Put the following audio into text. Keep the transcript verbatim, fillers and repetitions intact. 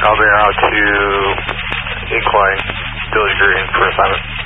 Calibre out to incline, Village Green for assignment.